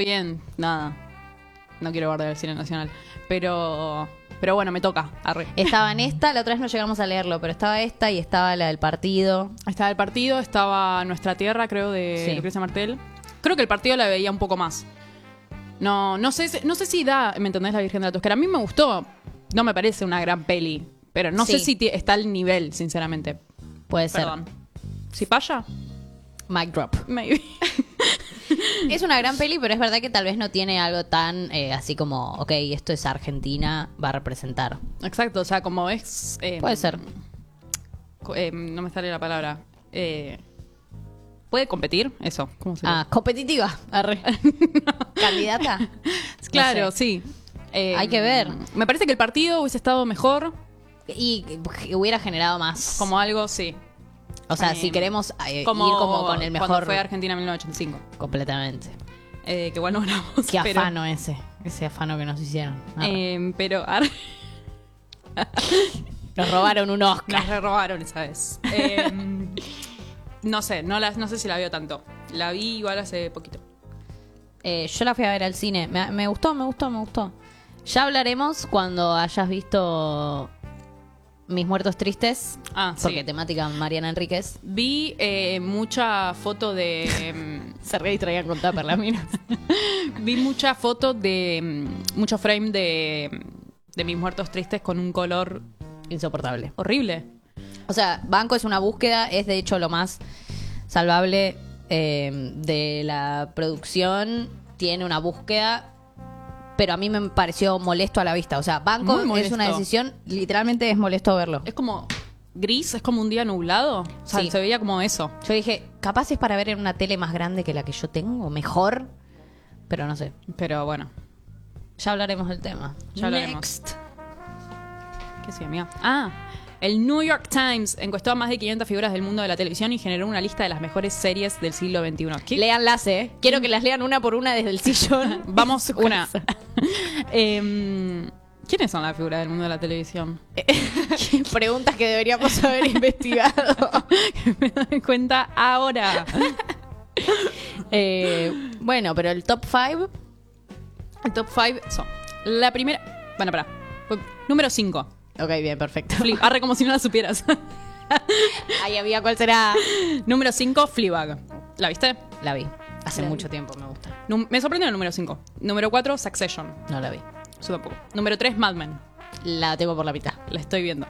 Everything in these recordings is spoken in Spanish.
bien, nada. No quiero guardar el cine nacional. Pero bueno, me toca. Arre. Estaba en esta, la otra vez no llegamos a leerlo, pero estaba esta y estaba la del partido. Estaba el partido, estaba Nuestra Tierra, creo, de Sí. Lucrecia Martel. Creo que el partido la veía un poco más. No sé si da, ¿me entendés? La Virgen de la Toscana. A mí me gustó. No me parece una gran peli. Pero no Sí. sé si está al nivel, sinceramente. Puede ser. Perdón. ¿Si paya? Mic drop. Maybe. Es una gran peli, pero es verdad que tal vez no tiene algo tan así como, ok, esto es Argentina, va a representar. Exacto, o sea, como es... Puede ser. No me sale la palabra. ¿Puede competir? Eso. ¿Cómo se llama? Competitiva. Arre. ¿Candidata? Claro, No sé. sí. Hay que ver. Me parece que el partido hubiese estado mejor. Y que hubiera generado más. Como algo, sí. O sea, si queremos ir como con el mejor. Cuando fue Argentina en 1985. Completamente. Que igual no ganamos. Qué pero, afano ese afano que nos hicieron. Arre. pero Nos robaron un Oscar. nos robaron esa vez. No sé, no sé si la veo tanto. La vi igual hace poquito. Yo la fui a ver al cine. Me gustó. Ya hablaremos cuando hayas visto Mis Muertos Tristes. Porque sí. temática Mariana Enríquez. Vi mucha foto de... Se re distraían con Tupper las minas. vi mucha foto de... mucho frame de Mis Muertos Tristes con un color Insoportable. horrible. O sea, Banco es una búsqueda, es de hecho lo más salvable de la producción. Tiene una búsqueda, pero a mí me pareció molesto a la vista. O sea, Banco Muy es molesto. una decisión, literalmente es molesto verlo. Es como gris, es como un día nublado. O sea, Sí. se veía como eso. Yo dije, capaz es para ver en una tele más grande que la que yo tengo, mejor, pero no sé. Pero bueno, Ya hablaremos del tema. ya hablaremos. Next. ¿Qué sigue, amiga? El New York Times encuestó a más de 500 figuras del mundo de la televisión y generó una lista de las mejores series del siglo XXI. ¿Qué? Léanlas, Quiero que las lean una por una desde el sillón. Vamos, una. ¿Quiénes son las figuras del mundo de la televisión? Preguntas que deberíamos haber investigado. Me doy cuenta ahora. Bueno, pero el top 5. El top 5 son... La primera... Bueno, pará. Número 5. Ok, bien, perfecto. Arre como si no la supieras. Ahí había cuál será. Número 5, Fleabag. ¿La viste? La vi. Hace La vi. mucho tiempo, me gusta. Me sorprendió el número 5. Número 4, Succession. No la vi. Yo tampoco. Número 3, Mad Men. La tengo por la mitad. La estoy viendo.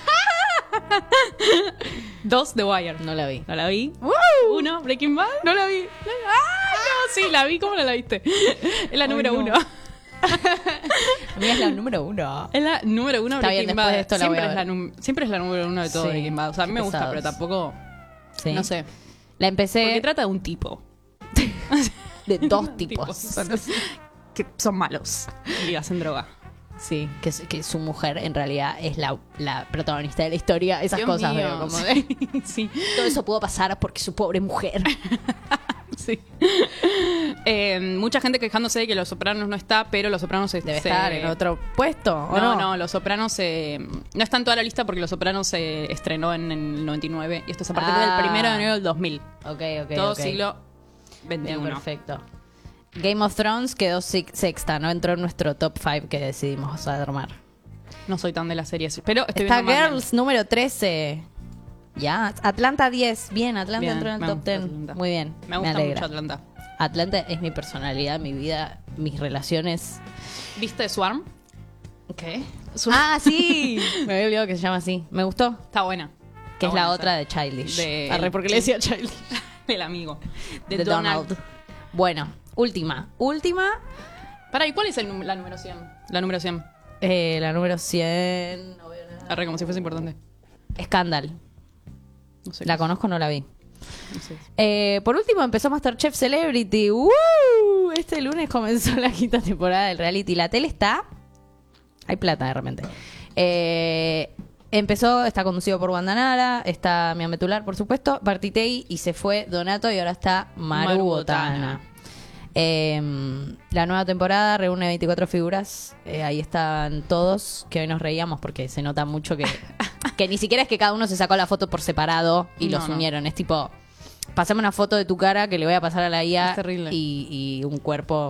2, The Wire. No la vi. ¿No la vi? 1, Breaking Bad. No la vi. ¡Ay, no! Sí, la vi. ¿Cómo no la viste? Es la número no. 1. A mí es la número 1. Es la número 1 Está bien, Breaking después Bad. de esto la voy a Siempre es la número 1 de todo Sí, Breaking Bad. O sea, a mí qué me gusta, pesados. pero tampoco... Sí. No sé. La empecé Porque trata de un tipo. de dos tipos. Que son malos y hacen droga. Sí, que su mujer en realidad es la protagonista de la historia. Esas Dios cosas mío, veo como de... sí, Todo eso pudo pasar porque su pobre mujer. sí. Mucha gente quejándose de que Los Sopranos no está, pero Los Sopranos Debe estar en otro puesto, ¿o No, no? no, Los Sopranos no está en toda la lista porque Los Sopranos se estrenó en el 99 y esto es a partir del 1 de enero del 2000. Ok. Todo ok. siglo Bien, XXI. perfecto. Game of Thrones quedó sexta, no entró en nuestro top 5 que decidimos armar. No soy tan de las series, pero estoy Está viendo Mad Men. Girls número 13. Ya, Atlanta 10. Bien, Atlanta Bien, entró en el me top gusta 10. Atlanta. Muy bien. Me gusta alegra. mucho Atlanta. Atlanta es mi personalidad, mi vida, mis relaciones. ¿Viste Swarm? ¿Qué? Ah, sí. Me había olvidado que se llama así. Me gustó. Está buena. Que Está es buena la esa. otra de Childish. De- Arre, porque le decía Childish. El amigo. De Donald. Bueno, última. Pará, ¿y cuál es la número 100? La número 100. La número 100. No veo nada. Arre, como si fuese importante. Scandal. No sé. La conozco, no la vi. No sé. Por último empezó Masterchef Celebrity. Este lunes comenzó la quinta temporada del reality. La tele está... Hay plata de repente. Empezó, está conducido por Wanda Nara, está Mian Betular, por supuesto, Bartitei, y se fue Donato y ahora está Maru Maru Botana. La nueva temporada reúne 24 figuras. Ahí están todos, que hoy nos reíamos porque se nota mucho que ni siquiera es que cada uno se sacó la foto por separado y No, los no. unieron. Es tipo, pasame una foto de tu cara que le voy a pasar a la IA Es terrible. y un cuerpo